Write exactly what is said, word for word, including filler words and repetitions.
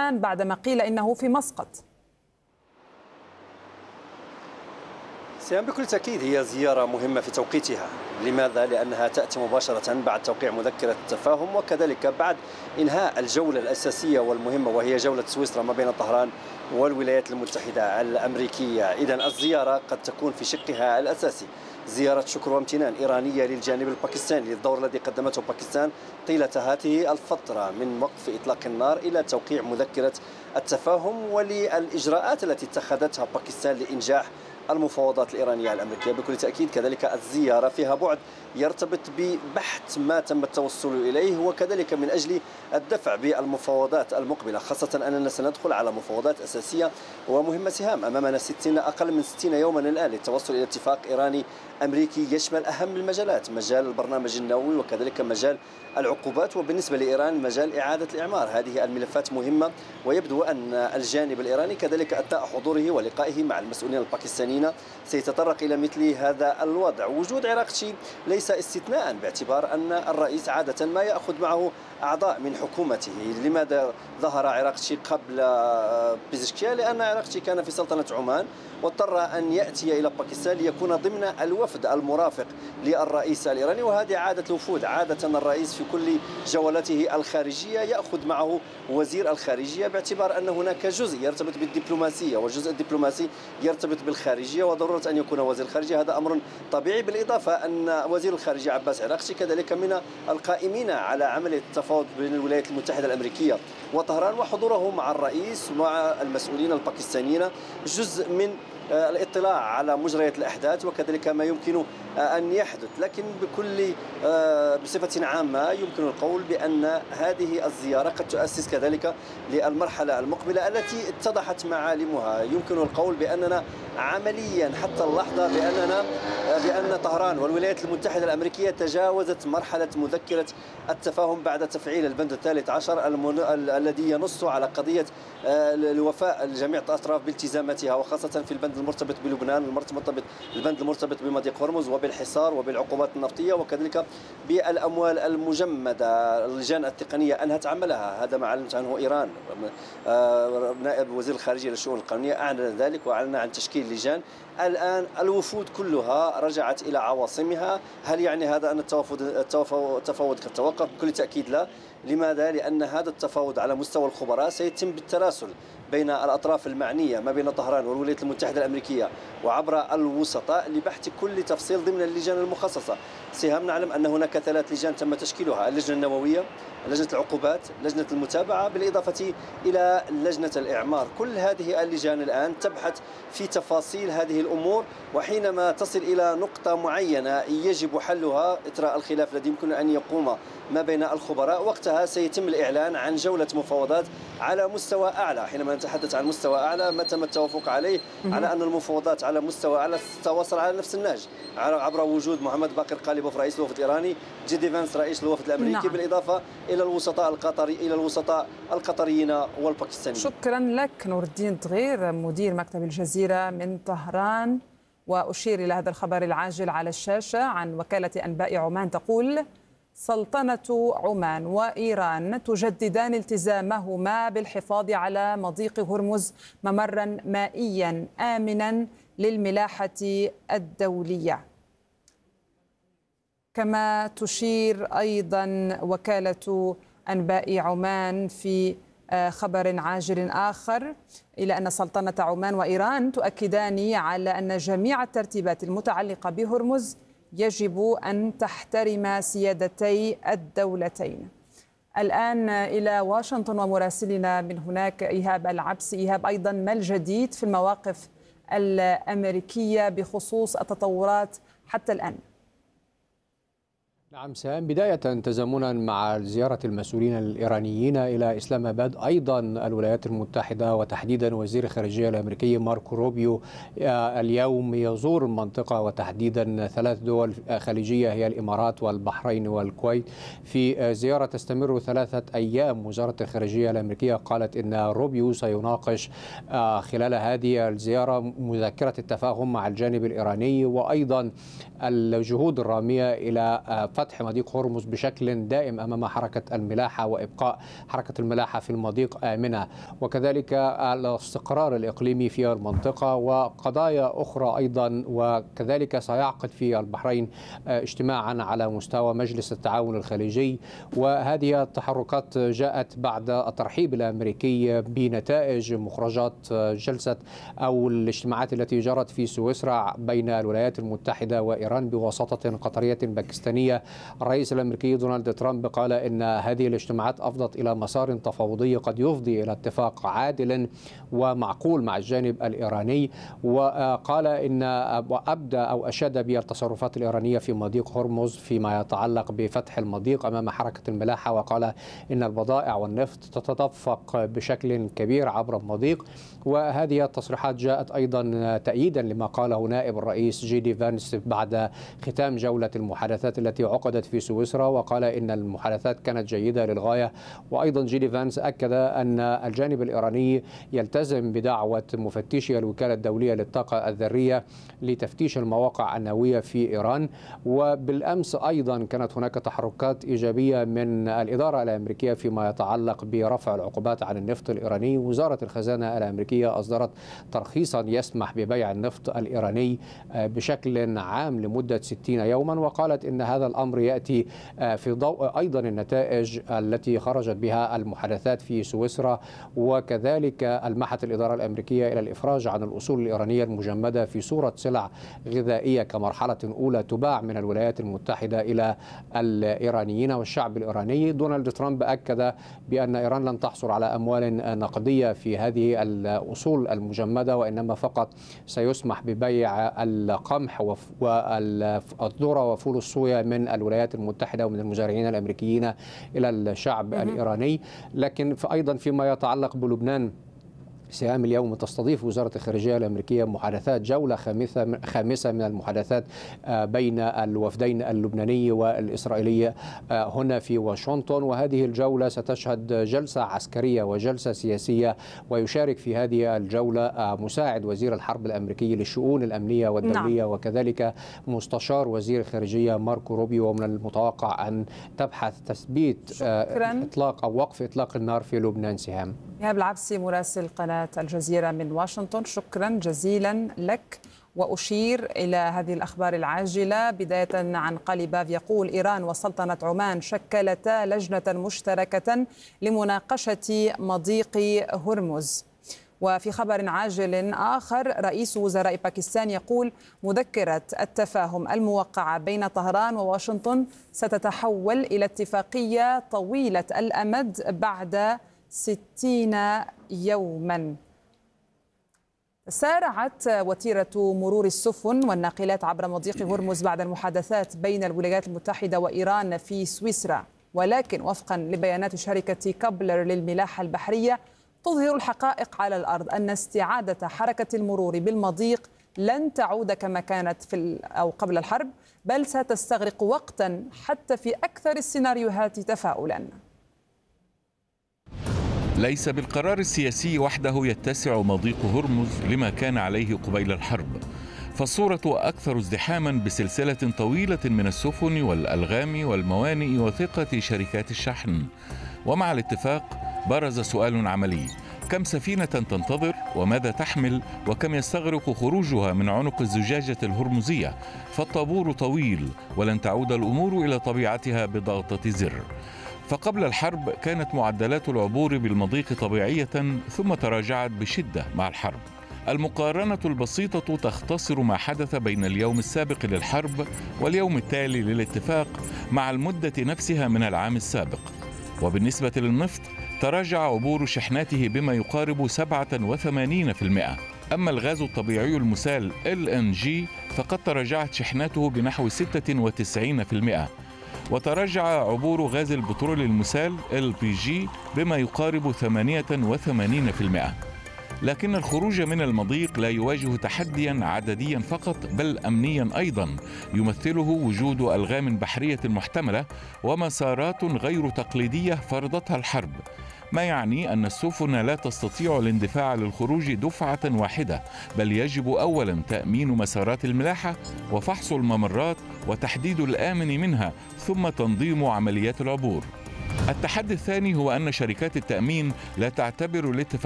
باكستان بعدما قيل إنه في مسقط؟ سيام بكل تأكيد هي زيارة مهمة في توقيتها. لماذا؟ لأنها تأتي مباشرة بعد توقيع مذكرة التفاهم، وكذلك بعد إنهاء الجولة الأساسية والمهمة وهي جولة سويسرا ما بين طهران والولايات المتحدة الأمريكية. إذن الزيارة قد تكون في شقها الأساسي زيارة شكر وامتنان إيرانية للجانب الباكستاني للدور الذي قدمته باكستان طيلة هذه الفترة من وقف إطلاق النار إلى توقيع مذكرة التفاهم، وللإجراءات التي اتخذتها باكستان لإنجاح المفاوضات الإيرانية الأمريكية. بكل تأكيد كذلك الزيارة فيها بعد يرتبط ببحث ما تم التوصل إليه، وكذلك من أجل الدفع بالمفاوضات المقبلة، خاصة أننا سندخل على مفاوضات أساسية ومهمة سهام. أمامنا ستين أقل من ستين يوما الآن للتوصل إلى اتفاق إيراني أمريكي يشمل أهم المجالات، مجال البرنامج النووي وكذلك مجال العقوبات، وبالنسبة لإيران مجال إعادة الإعمار. هذه الملفات مهمة، ويبدو أن الجانب الإيراني كذلك أثناء حضوره ولقائه مع المسؤولين الباكستانيين سيتطرق إلى مثل هذا الوضع. وجود عراقچي ليس استثناء، باعتبار أن الرئيس عادة ما يأخذ معه أعضاء من حكومته. لماذا ظهر عراقچي قبل بيزشكيا؟ لأن عراقچي كان في سلطنة عمان واضطر أن يأتي إلى باكستان ليكون ضمن الوفد المرافق للرئيس الإيراني، وهذه عادة الوفود. عادة الرئيس في كل جولته الخارجية يأخذ معه وزير الخارجية، باعتبار أن هناك جزء يرتبط بالدبلوماسية والجزء الدبلوماسي يرتبط بالخارجية، وضرورة أن يكون وزير الخارجية هذا أمر طبيعي. بالإضافة أن وزير الخارجية عباس عراقچي كذلك من القائمين على عملية التفاوض بين الولايات المتحدة الأمريكية وطهران، وحضوره مع الرئيس ومع المسؤولين الباكستانيين جزء من الاطلاع على مجريات الأحداث وكذلك ما يمكن أن يحدث. لكن بكل بصفة عامة يمكن القول بأن هذه الزيارة قد تؤسس كذلك للمرحلة المقبلة التي اتضحت معالمها. يمكن القول بأننا عمليا حتى اللحظة بأننا بأن طهران والولايات المتحدة الأمريكية تجاوزت مرحلة مذكرة التفاهم بعد تفعيل البند الثالث عشر الذي ينص على قضية الوفاء لجميع الأطراف بالتزاماتها، وخاصة في البند المرتبط بلبنان، المرتبط البند المرتبط بمضيق هرمز وبالحصار وبالعقوبات النفطية، وكذلك بالأموال المجمدة. اللجان التقنية أنهت عملها، هذا ما أعلنت عنه إيران. نائب وزير الخارجية للشؤون القانونية أعلن ذلك وأعلن عن تشكيل لجان. الآن الوفود كلها رجعت إلى عواصمها. هل يعني هذا أن التوافد التفاوض قد توقف؟ بكل تأكيد لا. لماذا؟ لأن هذا التفاوض على مستوى الخبراء سيتم بالتراسل بين الأطراف المعنية ما بين طهران والولايات المتحدة الأمريكية وعبر الوسطاء لبحث كل تفصيل ضمن اللجان المخصصة. سهام نعلم أن هناك ثلاث لجان تم تشكيلها: اللجنة النووية، لجنة العقوبات، لجنة المتابعة، بالإضافة إلى لجنة الإعمار. كل هذه اللجان الآن تبحث في تفاصيل هذه الأمور، وحينما تصل إلى نقطة معينة يجب حلها إثر الخلاف الذي يمكن أن يقوم ما بين الخبراء، وقتها سيتم الإعلان عن جولة مفاوضات على مستوى أعلى. حينما نتحدث عن مستوى أعلى ما تم التوافق عليه على أن المفاوضات على مستوى أعلى تتواصل على نفس النهج عبر وجود محمد باقر قاليبوف رئيس الوفد الإيراني، جيدي فانس رئيس الوفد الأمريكي، نعم. بالإضافة إلى الوسطاء القطري إلى الوسطاء القطريين والباكستانيين. شكرا لك نور الدين تغير مدير مكتب الجزيرة من طهران. وأشير إلى هذا الخبر العاجل على الشاشة عن وكالة أنباء عمان تقول: سلطنة عمان وإيران تجددان التزامهما بالحفاظ على مضيق هرمز ممرا مائيا آمنا للملاحة الدولية. كما تشير أيضا وكالة أنباء عمان في خبر عاجل آخر إلى أن سلطنة عمان وإيران تؤكدان على أن جميع الترتيبات المتعلقة بهرمز يجب أن تحترم سيادتي الدولتين. الآن إلى واشنطن ومراسلنا من هناك إيهاب العبسي. إيهاب، أيضا ما الجديد في المواقف الأمريكية بخصوص التطورات حتى الآن؟ نعم سام، بداية تزامنا مع زيارة المسؤولين الإيرانيين إلى إسلام آباد، أيضا الولايات المتحدة وتحديدا وزير الخارجية الأمريكي ماركو روبيو اليوم يزور المنطقة وتحديدا ثلاث دول خليجية هي الإمارات والبحرين والكويت في زيارة تستمر ثلاثة أيام. وزارة الخارجية الأمريكية قالت إن روبيو سيناقش خلال هذه الزيارة مذكرة التفاهم مع الجانب الإيراني وأيضا الجهود الرامية إلى فتح مضيق هرمز بشكل دائم أمام حركة الملاحة وإبقاء حركة الملاحة في المضيق آمنة، وكذلك الاستقرار الإقليمي في المنطقة وقضايا أخرى أيضا. وكذلك سيعقد في البحرين اجتماعا على مستوى مجلس التعاون الخليجي، وهذه التحركات جاءت بعد الترحيب الأمريكي بنتائج مخرجات جلسة أو الاجتماعات التي جرت في سويسرا بين الولايات المتحدة وإيران بواسطة قطرية باكستانية. الرئيس الأمريكي دونالد ترامب قال إن هذه الاجتماعات أفضت إلى مسار تفاوضي قد يفضي إلى اتفاق عادل ومعقول مع الجانب الإيراني، وقال إن أبدى أو أشاد بالتصرفات الإيرانية في مضيق هرمز فيما يتعلق بفتح المضيق أمام حركة الملاحة، وقال إن البضائع والنفط تتدفق بشكل كبير عبر المضيق. وهذه التصريحات جاءت أيضا تأييدا لما قاله نائب الرئيس جي دي فانس بعد ختام جولة المحادثات التي عقدت في سويسرا، وقال إن المحادثات كانت جيدة للغاية. وأيضا جي دي فانس أكد أن الجانب الإيراني يلتزم بدعوة مفتشي الوكالة الدولية للطاقة الذرية لتفتيش المواقع النووية في إيران. وبالأمس أيضا كانت هناك تحركات إيجابية من الإدارة الأمريكية فيما يتعلق برفع العقوبات عن النفط الإيراني. وزارة الخزانة الأمريكية أصدرت ترخيصا يسمح ببيع النفط الإيراني بشكل عام لمدة ستين يوما، وقالت إن هذا الأمر يأتي في ضوء أيضا النتائج التي خرجت بها المحادثات في سويسرا، وكذلك ألمحت الإدارة الأمريكية إلى الإفراج عن الأصول الإيرانية المجمدة في صورة سلع غذائية كمرحلة أولى تباع من الولايات المتحدة إلى الإيرانيين والشعب الإيراني. دونالد ترامب أكد بأن إيران لن تحصل على أموال نقدية في هذه الأصول المجمدة، وإنما فقط سيسمح ببيع القمح والذرة وفول الصويا من الولايات المتحدة ومن المزارعين الأمريكيين إلى الشعب الإيراني. لكن أيضا فيما يتعلق بلبنان، سهام اليوم تستضيف وزارة الخارجية الأمريكية محادثات جولة خامسة خامسة من المحادثات بين الوفدين اللبناني والإسرائيلي هنا في واشنطن. وهذه الجولة ستشهد جلسة عسكرية وجلسة سياسية، ويشارك في هذه الجولة مساعد وزير الحرب الأمريكي للشؤون الأمنية والدولية، نعم. وكذلك مستشار وزير الخارجية ماركو روبيو. ومن المتوقع أن تبحث تثبيت شكراً. إطلاق أو وقف إطلاق النار في لبنان. سهام إيهاب العبسي مراسل قناة الجزيرة من واشنطن، شكرا جزيلا لك. وأشير إلى هذه الأخبار العاجلة بداية عن قليباف، يقول إيران وسلطنة عمان شكلتا لجنة مشتركة لمناقشة مضيق هرمز. وفي خبر عاجل آخر، رئيس وزراء باكستان يقول مذكرة التفاهم الموقعة بين طهران وواشنطن ستتحول إلى اتفاقية طويلة الأمد بعد ستين يوما. سارعت وتيرة مرور السفن والناقلات عبر مضيق هرمز بعد المحادثات بين الولايات المتحدة وإيران في سويسرا، ولكن وفقا لبيانات شركة كابلر للملاحة البحرية تظهر الحقائق على الأرض أن استعادة حركة المرور بالمضيق لن تعود كما كانت في أو قبل الحرب، بل ستستغرق وقتا حتى في أكثر السيناريوهات تفاؤلا. ليس بالقرار السياسي وحده يتسع مضيق هرمز لما كان عليه قبيل الحرب، فالصورة أكثر ازدحاما بسلسلة طويلة من السفن والألغام والموانئ وثقة شركات الشحن. ومع الاتفاق برز سؤال عملي: كم سفينة تنتظر وماذا تحمل وكم يستغرق خروجها من عنق الزجاجة الهرمزية؟ فالطابور طويل ولن تعود الأمور إلى طبيعتها بضغطة زر. فقبل الحرب كانت معدلات العبور بالمضيق طبيعية ثم تراجعت بشدة مع الحرب. المقارنة البسيطة تختصر ما حدث بين اليوم السابق للحرب واليوم التالي للاتفاق مع المدة نفسها من العام السابق. وبالنسبة للنفط تراجع عبور شحناته بما يقارب سبعة وثمانين بالمئة. أما الغاز الطبيعي المسال إل إن جي فقد تراجعت شحناته بنحو ستة وتسعين بالمئة، وتراجع عبور غاز البترول المسال إل بي جي بما يقارب ثمانية وثمانين بالمئة. لكن الخروج من المضيق لا يواجه تحديا عدديا فقط بل أمنيا أيضا، يمثله وجود ألغام بحرية محتملة ومسارات غير تقليدية فرضتها الحرب، ما يعني أن السفن لا تستطيع الاندفاع للخروج دفعة واحدة، بل يجب أولا تأمين مسارات الملاحة وفحص الممرات وتحديد الآمن منها، ثم تنظيم عمليات العبور. التحدي الثاني هو أن شركات التأمين لا تعتبر الاتفاقية